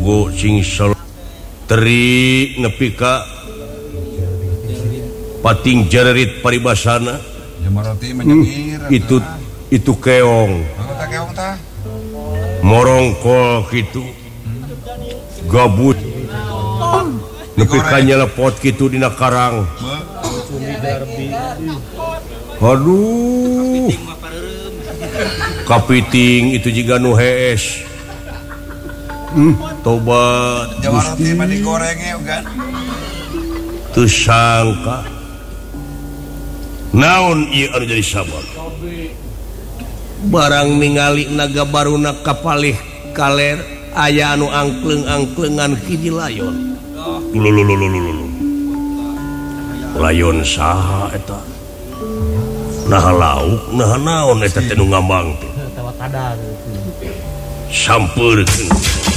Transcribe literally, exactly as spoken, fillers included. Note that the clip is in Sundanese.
bogo sing teri nepi ka pating jerit paribasana hmm, itu itu keong morongkol gitu gabut nepi ka nyelepot gitu dina karang aduh kapiting itu juga nu hees hmm, tobat Gusti teu sangka naon ieu anu jadi sabar barang ningali naga baruna kapalih kaler aya anu angkleng-angklengan hiji layon lulululululu layon saha eta nah lauk nah naon eta teh nu ngambang teh sampeurkeun